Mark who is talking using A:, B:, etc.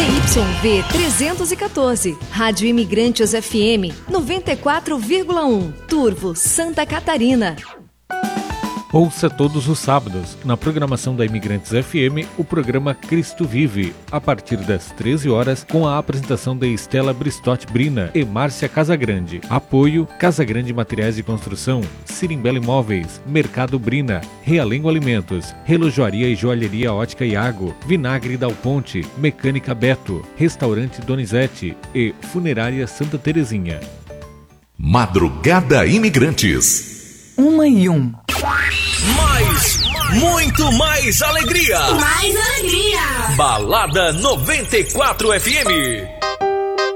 A: ZYV 314, Rádio Imigrantes FM 94,1, Turvo, Santa Catarina.
B: Ouça todos os sábados, na programação da Imigrantes FM, o programa Cristo Vive, a partir das 13 horas, com a apresentação de Estela Bristotti Brina e Márcia Casagrande. Apoio: Casagrande Materiais de Construção, Sirimbela Imóveis, Mercado Brina, Realengo Alimentos, Relojoaria e Joalheria Ótica Iago, Vinagre Dal Ponte, Mecânica Beto, Restaurante Donizete e Funerária Santa Terezinha.
C: Madrugada Imigrantes.
D: 1
C: Muito mais alegria.
E: Mais alegria.
C: Balada 94 FM.